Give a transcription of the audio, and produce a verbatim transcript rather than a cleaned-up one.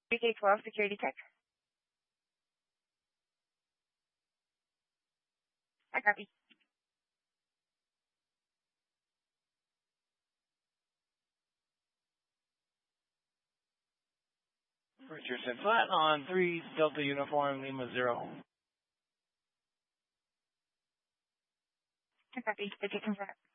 three K twelve security check. I copy. Richardson flat on three Delta Uniform Lima Zero. I copy. Ticket confirmed.